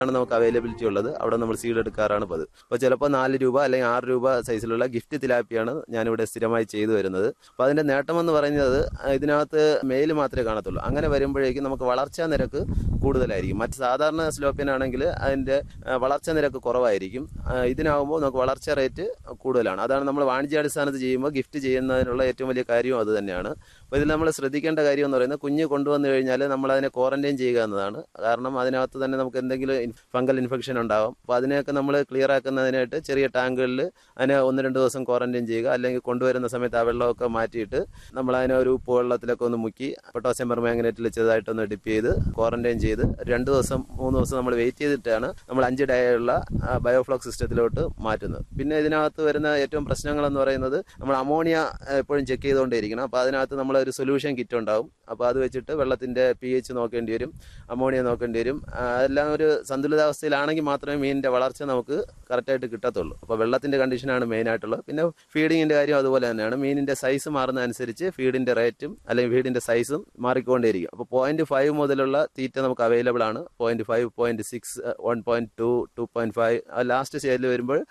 ആണ് നമുക്ക് അവൈലബിലിറ്റി ഉള്ളത്. അവിടെ നമ്മൾ സീഡ് എടുക്കാറാണ് പതിവ്. അപ്പോൾ ചിലപ്പോൾ 4 രൂപ അല്ലെങ്കിൽ 6 രൂപ സൈസിലുള്ള ഗിഫ്റ്റ് തിലാപ്പിയാണ് ഞാനിവിടെ സ്ഥിരമായി ചെയ്തു വരുന്നത്. അപ്പോൾ അതിൻ്റെ നേട്ടമെന്ന് പറയുന്നത് ഇതിനകത്ത് മെയിൽ മാത്രമേ കാണത്തുള്ളൂ. അങ്ങനെ വരുമ്പോഴേക്കും നമുക്ക് വളർച്ചാ നിരക്ക് കൂടുതലായിരിക്കും. മറ്റ് സാധാരണ സ്ലോപ്പിനാണെങ്കിൽ അതിൻ്റെ വളർച്ചാ നിരക്ക് കുറവായിരിക്കും. ഇതിനാകുമ്പോൾ നമുക്ക് വളർച്ചാ റേറ്റ് കൂടുതലാണ്. അതാണ് നമ്മൾ വാണിജ്യാടിസ്ഥാനത്ത് ചെയ്യുമ്പോൾ ഗിഫ്റ്റ് ചെയ്യുന്നതിനുള്ള ഏറ്റവും വലിയ കാര്യവും അത് തന്നെയാണ്. അപ്പോൾ ഇതിൽ നമ്മൾ ശ്രദ്ധിക്കേണ്ട കാര്യം എന്ന് പറയുന്നത് കുഞ്ഞ് കൊണ്ടുവന്നു കഴിഞ്ഞാൽ നമ്മൾ അതിനെ ക്വാറന്റൈൻ ചെയ്യുക എന്നതാണ്. കാരണം അതിനകത്ത് തന്നെ നമുക്ക് എന്തെങ്കിലും ഫംഗൽ ഇൻഫെക്ഷൻ ഉണ്ടാകും. അപ്പോൾ അതിനെയൊക്കെ നമ്മൾ ക്ലിയർ ആക്കുന്നതിനായിട്ട് ചെറിയ ടാങ്കുകളിൽ അതിനെ 1-2 ദിവസം ക്വാറന്റൈൻ ചെയ്യുക. അല്ലെങ്കിൽ കൊണ്ടുവരുന്ന സമയത്ത് ആ വെള്ളമൊക്കെ മാറ്റിയിട്ട് നമ്മൾ അതിനെ ഒരു ഉപ്പ് വെള്ളത്തിലൊക്കെ ഒന്ന് മുക്കി പൊട്ടാസ്യം പെർമാംഗനേറ്റിൽ ചെറുതായിട്ടൊന്ന് ഡിപ്പ് ചെയ്ത് ക്വാറന്റൈൻ ചെയ്ത് 2 ദിവസം 3 ദിവസം നമ്മൾ വെയിറ്റ് ചെയ്തിട്ടാണ് നമ്മൾ 5 ഡേയുള്ള ബയോഫ്ലോക് സിസ്റ്റത്തിലോട്ട് മാറ്റുന്നത്. പിന്നെ ഇതിനകത്ത് വരുന്ന ഏറ്റവും പ്രശ്നങ്ങളെന്ന് പറയുന്നത് നമ്മൾ അമോണിയ എപ്പോഴും ചെക്ക് ചെയ്തുകൊണ്ടേയിരിക്കണം. അപ്പോൾ അതിനകത്ത് നമ്മളൊരു സൊല്യൂഷൻ കിറ്റ് ഉണ്ടാവും. അപ്പോൾ അത് വെച്ചിട്ട് വെള്ളത്തിൻ്റെ pH നോക്കേണ്ടി വരും, അമോണിയ നോക്കേണ്ടി വരും. അതെല്ലാം ഒരു സന്തുലിതാവസ്ഥയിലാണെങ്കിൽ മാത്രമേ മീനിൻ്റെ വളർച്ച നമുക്ക് കറക്റ്റായിട്ട് കിട്ടത്തുള്ളൂ. അപ്പോൾ വെള്ളത്തിൻ്റെ കണ്ടീഷനാണ് മെയിനായിട്ടുള്ളത്. പിന്നെ ഫീഡിങ്ങിൻ്റെ കാര്യം അതുപോലെ തന്നെയാണ്. മീനിൻ്റെ സൈസ് മാറുന്നതനുസരിച്ച് ഫീഡിൻ്റെ റേറ്റും അല്ലെങ്കിൽ ഫീഡിൻ്റെ സൈസും മാറിക്കൊണ്ടേയിരിക്കും. അപ്പോൾ 0.5 മുതലുള്ള തീറ്റ നമുക്ക് അവൈലബിൾ ആണ്. 0.5, 0.6, 1.2, 2.5 ലാസ്റ്റ് സ്റ്റേജിൽ വരുമ്പോൾ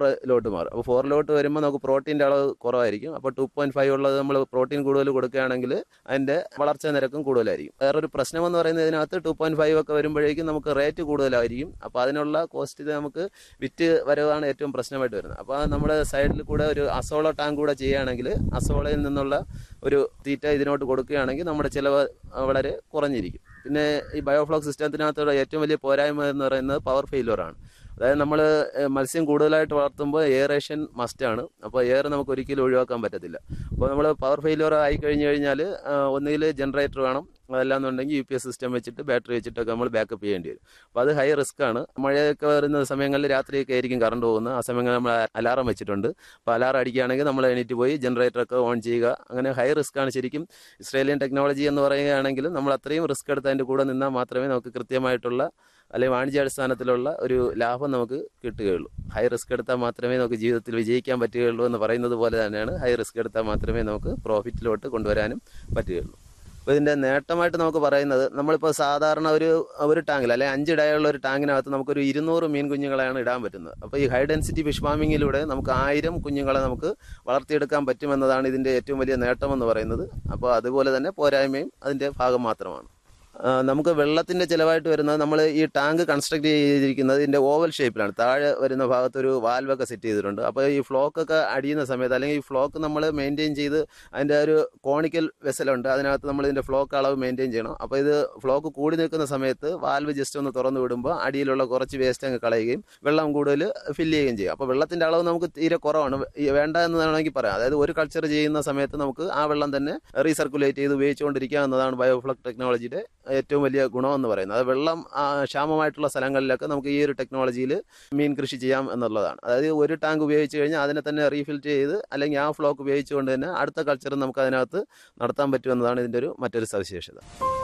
4 മാറും. അപ്പോൾ 4 വരുമ്പോൾ നമുക്ക് പ്രോട്ടീൻ്റെ അളവ് കുറവായിരിക്കും. അപ്പോൾ 2.5 ഉള്ളത് നമ്മൾ പ്രോട്ടീൻ കൂടുതൽ കൊടുക്കുകയാണെങ്കിൽ അതിൻ്റെ വളർച്ചാ നിരക്കും കൂടുതലായിരിക്കും. വേറൊരു പ്രശ്നമെന്ന് പറയുന്നത് ഇതിനകത്ത് 2.5 ഒക്കെ വരുമ്പോഴേക്കും നമുക്ക് റേറ്റ് കൂടുതലായിരിക്കും. അപ്പോൾ അതിനുള്ള കോസ്റ്റ് നമുക്ക് വിറ്റ് വരവാണ് ഏറ്റവും പ്രശ്നമായിട്ട് വരുന്നത്. അപ്പോൾ നമ്മുടെ സൈഡിൽ കൂടെ ഒരു അസോള ടാങ്ക് കൂടെ ചെയ്യുകയാണെങ്കിൽ അസോളയിൽ നിന്നുള്ള ഒരു തീറ്റ ഇതിനോട്ട് കൊടുക്കുകയാണെങ്കിൽ നമ്മുടെ ചിലവ് വളരെ കുറഞ്ഞിരിക്കും. പിന്നെ ഈ ബയോഫ്ലോക് സിസ്റ്റത്തിനകത്തുള്ള ഏറ്റവും വലിയ പോരായ്മ എന്ന് പറയുന്നത് പവർ ഫെയിലിയറാണ്. അതായത് നമ്മൾ മത്സ്യം കൂടുതലായിട്ട് വളർത്തുമ്പോൾ എയറേഷൻ മസ്റ്റാണ്. അപ്പോൾ എയർ നമുക്ക് ഒരിക്കലും ഒഴിവാക്കാൻ പറ്റത്തില്ല. അപ്പോൾ നമ്മൾ പവർ ഫെയിലിയർ ആയി കഴിഞ്ഞാൽ ഒന്നുകിൽ ജനറേറ്റർ വേണം, അതല്ലാന്നുണ്ടെങ്കിൽ UPS സിസ്റ്റം വെച്ചിട്ട് ബാറ്ററി വെച്ചിട്ടൊക്കെ നമ്മൾ ബാക്കപ്പ് ചെയ്യേണ്ടി വരും. അപ്പോൾ അത് ഹൈ റിസ്ക് ആണ്. മഴയൊക്കെ വരുന്ന സമയങ്ങളിൽ രാത്രിയൊക്കെ ആയിരിക്കും കറണ്ട് പോകുന്നത്. ആ സമയങ്ങളിൽ നമ്മൾ അലാറം വെച്ചിട്ടുണ്ട്. അപ്പോൾ അലാറം അടിക്കുകയാണെങ്കിൽ നമ്മൾ എണീറ്റ് പോയി ജനറേറ്ററൊക്കെ ഓൺ ചെയ്യുക. അങ്ങനെ ഹൈ റിസ്ക് ആണ്. ശരിക്കും ഇസ്രേലിയൻ ടെക്നോളജി എന്ന് പറയുകയാണെങ്കിൽ നമ്മൾ അത്രയും റിസ്ക് എടുത്ത് അതിൻ്റെ കൂടെ നിന്നാൽ മാത്രമേ നമുക്ക് കൃത്യമായിട്ടുള്ള അല്ലെങ്കിൽ വാണിജ്യാടിസ്ഥാനത്തിലുള്ള ഒരു ലാഭം നമുക്ക് കിട്ടുകയുള്ളൂ. ഹൈ റിസ്ക് എടുത്താൽ മാത്രമേ നമുക്ക് ജീവിതത്തിൽ വിജയിക്കാൻ പറ്റുകയുള്ളൂ എന്ന് പറയുന്നത് പോലെ തന്നെയാണ് ഹൈ റിസ്ക് എടുത്താൽ മാത്രമേ നമുക്ക് പ്രോഫിറ്റിലോട്ട് കൊണ്ടുവരാനും പറ്റുകയുള്ളൂ. അപ്പോൾ ഇതിൻ്റെ നേട്ടമായിട്ട് നമുക്ക് പറയുന്നത് നമ്മളിപ്പോൾ സാധാരണ ഒരു ടാങ്കിൽ അല്ലെങ്കിൽ 5 ഡയുള്ള ഒരു ടാങ്കിനകത്ത് നമുക്കൊരു 200 മീൻ കുഞ്ഞുങ്ങളെയാണ് ഇടാൻ പറ്റുന്നത്. അപ്പോൾ ഈ ഹൈ ഡെൻസിറ്റി ഫിഷ് ഫാമിങ്ങിലൂടെ നമുക്ക് 1000 കുഞ്ഞുങ്ങളെ നമുക്ക് വളർത്തിയെടുക്കാൻ പറ്റുമെന്നതാണ് ഇതിൻ്റെ ഏറ്റവും വലിയ നേട്ടമെന്ന് പറയുന്നത്. അപ്പോൾ അതുപോലെ തന്നെ പോരായ്മയും അതിൻ്റെ ഭാഗം മാത്രമാണ്. നമുക്ക് വെള്ളത്തിൻ്റെ ചിലവായിട്ട് വരുന്നത് നമ്മൾ ഈ ടാങ്ക് കൺസ്ട്രക്ട് ചെയ്തിരിക്കുന്നത് ഇതിൻ്റെ ഓവൽ ഷേപ്പിലാണ്. താഴെ വരുന്ന ഭാഗത്തൊരു വാൽവൊക്കെ സെറ്റ് ചെയ്തിട്ടുണ്ട്. അപ്പോൾ ഈ ഫ്ലോക്കൊക്കെ അടിയുന്ന സമയത്ത് അല്ലെങ്കിൽ ഈ ഫ്ലോക്ക് നമ്മൾ മെയിൻറ്റെയിൻ ചെയ്ത് അതിൻ്റെ ഒരു കോണിക്കൽ വെസലുണ്ട്, അതിനകത്ത് നമ്മൾ ഇതിൻ്റെ ഫ്ലോക്ക് അളവ് മെയിൻറ്റെയിൻ ചെയ്യണം. അപ്പോൾ ഇത് ഫ്ലോക്ക് കൂടി നിൽക്കുന്ന സമയത്ത് വാൽവ് ജസ്റ്റ് ഒന്ന് തുറന്നു വിടുമ്പോൾ അടിയിലുള്ള കുറച്ച് വേസ്റ്റ് അങ്ങ് കളയുകയും വെള്ളം കൂടുതൽ ഫില്ല് ചെയ്യുകയും ചെയ്യും. അപ്പോൾ വെള്ളത്തിൻ്റെ അളവ് നമുക്ക് തീരെ കുറവാണ്, വേണ്ട എന്ന് വേണമെങ്കിൽ പറയാം. അതായത് ഒരു കൾച്ചർ ചെയ്യുന്ന സമയത്ത് നമുക്ക് ആ വെള്ളം തന്നെ റീസർക്കുലേറ്റ് ചെയ്ത് ഉപയോഗിച്ചുകൊണ്ടിരിക്കുക എന്നതാണ് ബയോഫ്ലോക് ടെക്നോളജിയുടെ ഏറ്റവും വലിയ ഗുണമെന്ന് പറയുന്നത്. അത് വെള്ളം ക്ഷാമമായിട്ടുള്ള സ്ഥലങ്ങളിലൊക്കെ നമുക്ക് ഈ ഒരു ടെക്നോളജിയിൽ മീൻ കൃഷി ചെയ്യാം എന്നുള്ളതാണ്. അതായത് ഒരു ടാങ്ക് ഉപയോഗിച്ച് കഴിഞ്ഞാൽ അതിനെ തന്നെ റീഫിൽറ്റ് ചെയ്ത് അല്ലെങ്കിൽ ആ ഫ്ലോക്ക് ഉപയോഗിച്ചുകൊണ്ട് തന്നെ അടുത്ത കൾച്ചർ നമുക്ക് അതിനകത്ത് നടത്താൻ പറ്റുമെന്നതാണ് ഇതിൻ്റെ മറ്റൊരു സവിശേഷത.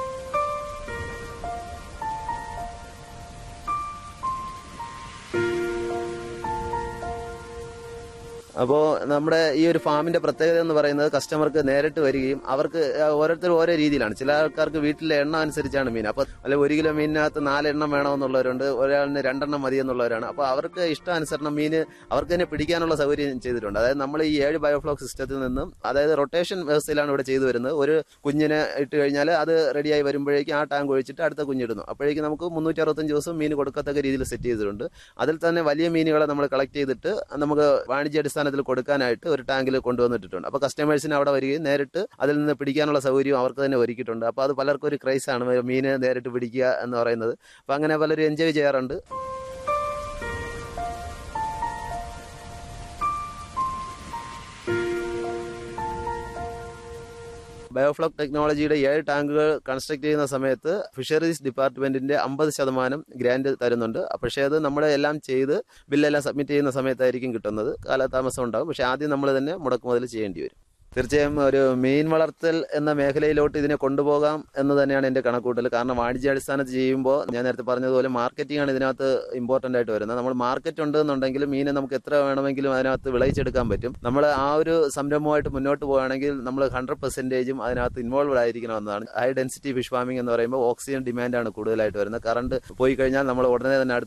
അപ്പോൾ നമ്മുടെ ഈ ഒരു ഫാമിൻ്റെ പ്രത്യേകത എന്ന് പറയുന്നത് കസ്റ്റമർക്ക് നേരിട്ട് വരികയും അവർക്ക് ഓരോരുത്തർ ഓരോ രീതിയിലാണ്. ചില ആൾക്കാർക്ക് വീട്ടിലെ എണ്ണം അനുസരിച്ചാണ് മീൻ. അപ്പോൾ അല്ലെങ്കിൽ 1 കിലോ മീനിനകത്ത് 4 എണ്ണം വേണമെന്നുള്ളവരുണ്ട്, ഒരാളിന് 2 എണ്ണം മതി എന്നുള്ളവരാണ്. അപ്പോൾ അവർക്ക് ഇഷ്ടാനുസരണം മീൻ അവർക്ക് തന്നെ പിടിക്കാനുള്ള സൗകര്യം ചെയ്തിട്ടുണ്ട്. അതായത് നമ്മൾ ഈ 7 ബയോഫ്ലോക് സിസ്റ്റത്തിൽ നിന്നും അതായത് റൊട്ടേഷൻ വ്യവസ്ഥയിലാണ് ഇവിടെ ചെയ്തു വരുന്നത്. ഒരു കുഞ്ഞിനെ ഇട്ട് കഴിഞ്ഞാൽ അത് റെഡിയായി വരുമ്പോഴേക്കും ആ ടാങ്ക് ഒഴിച്ചിട്ട് അടുത്ത കുഞ്ഞിടുന്നു. അപ്പോഴേക്കും നമുക്ക് 365 ദിവസം മീൻ കൊടുക്കത്തക്ക രീതിയിൽ സെറ്റ് ചെയ്തിട്ടുണ്ട്. അതിൽ തന്നെ വലിയ മീനുകളെ നമ്മൾ കളക്ട് ചെയ്തിട്ട് നമുക്ക് വാണിജ്യാടിസ്ഥാന കൊടുക്കാനായിട്ട് ഒരു ടാങ്കിൽ കൊണ്ടുവന്നിട്ടുണ്ട്. അപ്പോൾ കസ്റ്റമേഴ്സിന് അവിടെ വരികയും നേരിട്ട് അതിൽ നിന്ന് പിടിക്കാനുള്ള സൗകര്യം അവർക്ക് തന്നെ ഒരുക്കിയിട്ടുണ്ട്. അപ്പോൾ അത് പലർക്കും ഒരു ക്രൈസാണ് മീനെ നേരിട്ട് പിടിക്കുക എന്ന് പറയുന്നത്. അപ്പോൾ അങ്ങനെ പലരും എൻജോയ് ചെയ്യാറുണ്ട്. ബയോഫ്ലോക് ടെക്നോളജിയുടെ 7 ടാങ്കുകൾ കൺസ്ട്രക്ട് ചെയ്യുന്ന സമയത്ത് ഫിഷറീസ് ഡിപ്പാർട്ട്മെന്റിന്റെ 50% ഗ്രാന്റ് തരുന്നുണ്ട്. പക്ഷേ അത് നമ്മളെ എല്ലാം ചെയ്ത് ബില്ലെല്ലാം സബ്മിറ്റ് ചെയ്യുന്ന സമയത്തായിരിക്കും കിട്ടുന്നത്. കാലതാമസം ഉണ്ടാകും. പക്ഷേ ആദ്യം നമ്മൾ തന്നെ മുടക്കുമുതൽ ചെയ്യേണ്ടി വരും. തീർച്ചയായും ഒരു മീൻ വളർത്തൽ എന്ന മേഖലയിലോട്ട് ഇതിനെ കൊണ്ടുപോകാം എന്ന് തന്നെയാണ് എൻ്റെ കണക്കൂട്ടൽ. കാരണം വാണിജ്യാടിസ്ഥാനത്ത് ചെയ്യുമ്പോൾ ഞാൻ നേരത്തെ പറഞ്ഞതുപോലെ മാർക്കറ്റിംഗ് ആണ് ഇതിനകത്ത് ഇമ്പോർട്ടൻ്റ് ആയിട്ട് വരുന്നത്. നമ്മൾ മാർക്കറ്റ് ഉണ്ടെന്നുണ്ടെങ്കിൽ മീനെ നമുക്ക് എത്ര വേണമെങ്കിലും അതിനകത്ത് വിളയിച്ചെടുക്കാൻ പറ്റും. നമ്മൾ ആ ഒരു സംരംഭമായിട്ട് മുന്നോട്ട് പോകുകയാണെങ്കിൽ നമ്മൾ 100%ഉം അതിനകത്ത് involve ആയിരിക്കണമെന്നതാണ്. High density fish farming എന്ന് പറയുമ്പോൾ ഓക്സിജൻ ഡിമാൻഡാണ് കൂടുതലായിട്ട് വരുന്നത്. കറണ്ട് പോയി കഴിഞ്ഞാൽ നമ്മൾ ഉടനെ തന്നെ